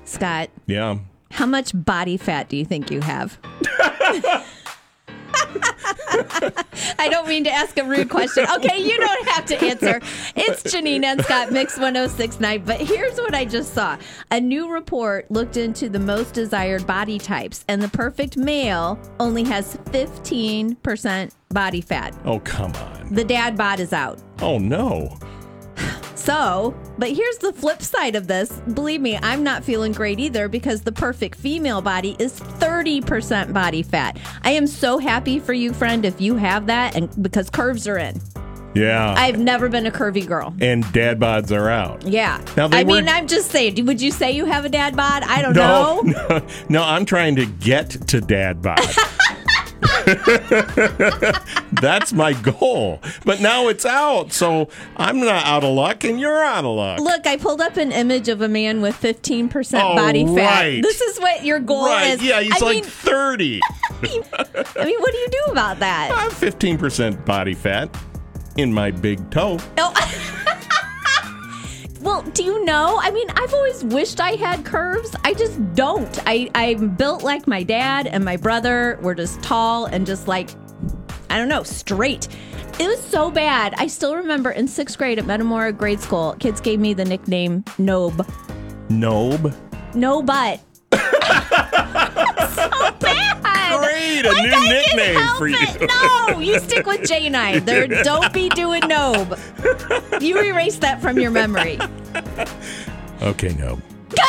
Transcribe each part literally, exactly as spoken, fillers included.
Scott. Yeah. How much body fat do you think you have? I don't mean to ask a rude question. Okay, you don't have to answer. It's Janine and Scott, Mix one oh six point nine. But here's what I just saw. A new report looked into the most desired body types, and the perfect male only has fifteen percent body fat. Oh, come on. The dad bod is out. Oh, no. So, but here's the flip side of this. Believe me, I'm not feeling great either because the perfect female body is thirty percent body fat. I am so happy for you, friend, if you have that, and because curves are in. Yeah. I've never been a curvy girl. And dad bods are out. Yeah. Now they I were... mean, I'm just saying, would you say you have a dad bod? I don't no, know. No, no, I'm trying to get to dad bod. That's my goal. But now it's out, so I'm not out of luck and you're out of luck. Look, I pulled up an image of a man with fifteen percent oh, body fat. Right. This is what your goal right. is. Yeah, he's I like mean, thirty. I mean, what do you do about that? I have fifteen percent body fat in my big toe. Oh. Well, do you know? I mean, I've always wished I had curves. I just don't. I, I'm built like my dad and my brother. We're just tall and just like, I don't know, straight. It was so bad. I still remember in sixth grade at Metamora Grade School, kids gave me the nickname Nobe. Nobe? No butt. So bad. Great, a like new I nickname for it. you. No, you stick with J and I. There, don't be doing Nobe. You erase that from your memory. Okay, Nobe.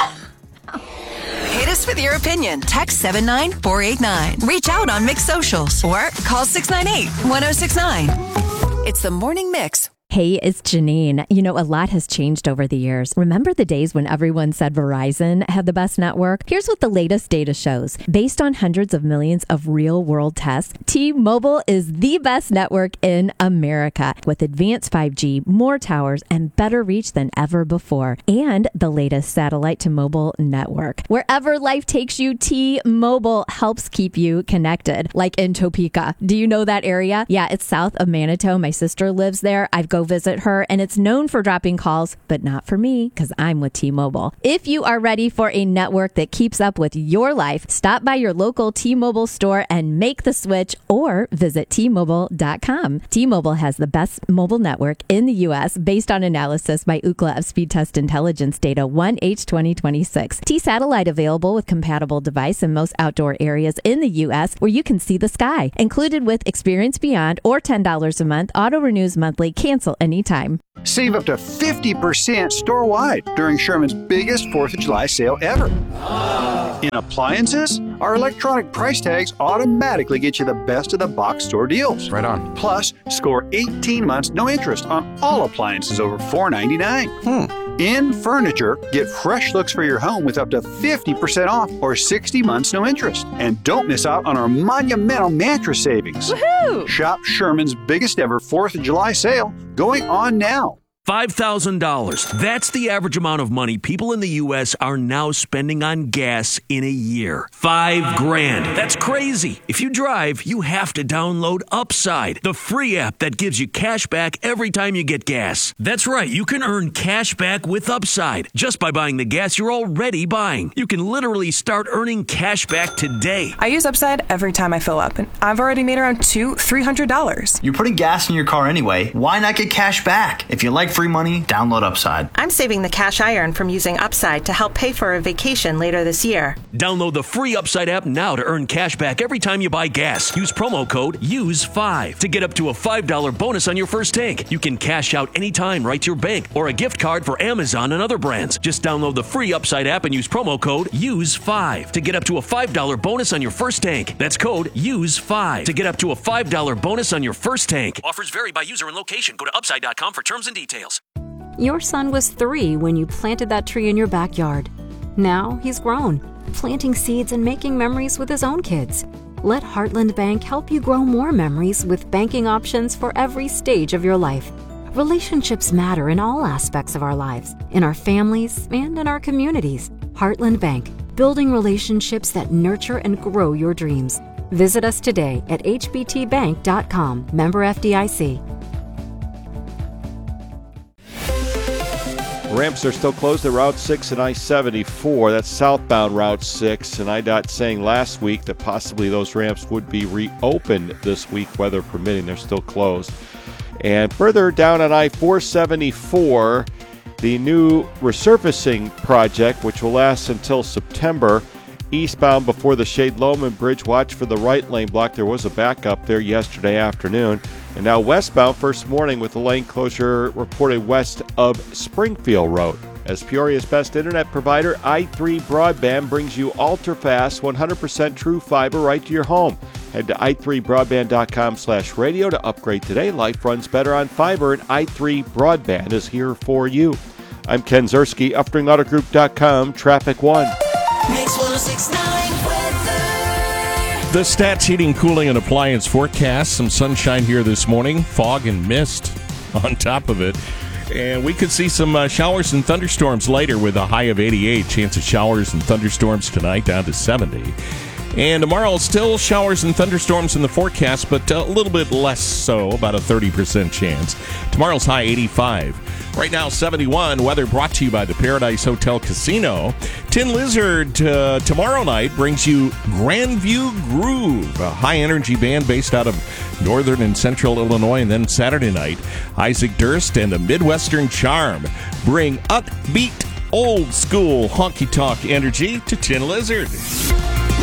Hit us with your opinion. Text seven nine four eight nine. Reach out on Mix Socials or call six nine eight, one oh six nine. It's the Morning Mix. Hey, it's Janine. You know, a lot has changed over the years. Remember the days when everyone said Verizon had the best network? Here's what the latest data shows. Based on hundreds of millions of real-world tests, T-Mobile is the best network in America with advanced five G, more towers, and better reach than ever before. And the latest satellite-to-mobile network. Wherever life takes you, T-Mobile helps keep you connected. Like in Topeka. Do you know that area? Yeah, it's south of Manitou. My sister lives there. I've go visit her, and it's known for dropping calls, but not for me because I'm with T-Mobile. If you are ready for a network that keeps up with your life, stop by your local T-Mobile store and make the switch or visit T Mobile dot com. T-Mobile has the best mobile network in the U S based on analysis by Ookla of Speed Test Intelligence data one H twenty twenty-six. T-Satellite available with compatible device in most outdoor areas in the U S where you can see the sky. Included with Experience Beyond or ten dollars a month. Auto renews monthly. Cancel anytime. Save up to fifty percent store-wide during Sherman's biggest fourth of July sale ever. In appliances, our electronic price tags automatically get you the best of the box store deals. Right on. Plus, score eighteen months no interest on all appliances over four ninety-nine. Hmm. In furniture, get fresh looks for your home with up to fifty percent off or sixty months no interest. And don't miss out on our monumental mattress savings. Woohoo! Shop Sherman's biggest ever fourth of July sale going on now. five thousand dollars. That's the average amount of money people in the U S are now spending on gas in a year. Five grand. That's crazy. If you drive, you have to download Upside, the free app that gives you cash back every time you get gas. That's right. You can earn cash back with Upside just by buying the gas you're already buying. You can literally start earning cash back today. I use Upside every time I fill up, and I've already made around two, three hundred dollars. You're putting gas in your car anyway. Why not get cash back? If you like free money, download Upside. I'm saving the cash I earn from using Upside to help pay for a vacation later this year. Download the free Upside app now to earn cash back every time you buy gas. Use promo code U S E five to get up to a five dollars bonus on your first tank. You can cash out anytime right to your bank or a gift card for Amazon and other brands. Just download the free Upside app and use promo code U S E five to get up to a five dollars bonus on your first tank. That's code U S E five to get up to a five dollars bonus on your first tank. Offers vary by user and location. Go to upside dot com for terms and details. Your son was three when you planted that tree in your backyard. Now he's grown, planting seeds and making memories with his own kids. Let Heartland Bank help you grow more memories with banking options for every stage of your life. Relationships matter in all aspects of our lives, in our families and in our communities. Heartland Bank, building relationships that nurture and grow your dreams. Visit us today at H B T bank dot com, member F D I C. ramps are still closed at Route six and I seventy-four. That's southbound Route six. And I D O T saying last week that possibly those ramps would be reopened this week, weather permitting. They're still closed. And further down on I four seventy-four, the new resurfacing project, which will last until September, eastbound before the Shade-Loman Bridge. Watch for the right lane block. There was a backup there yesterday afternoon. And now westbound first morning with the lane closure reported west of Springfield Road. As Peoria's best internet provider, i three Broadband brings you ultra-fast, one hundred percent true fiber right to your home. Head to i three broadband dot com slash radio to upgrade today. Life runs better on fiber, and i three Broadband is here for you. I'm Ken Zerski, Upstream Auto Group dot com, Traffic One. Mix one oh six point nine weather. The Stats Heating, Cooling, and Appliance forecast. Some sunshine here this morning. Fog and mist on top of it. And we could see some uh, showers and thunderstorms later with a high of eighty-eight. Chance of showers and thunderstorms tonight down to seventy. And tomorrow, still showers and thunderstorms in the forecast, but a little bit less so, about a thirty percent chance. Tomorrow's high eighty-five. Right now, seventy-one. Weather brought to you by the Paradise Hotel Casino. Tin Lizard uh, tomorrow night brings you Grandview Groove, a high-energy band based out of northern and central Illinois. And then Saturday night, Isaac Durst and the Midwestern Charm bring upbeat, old-school honky-tonk energy to Tin Lizard.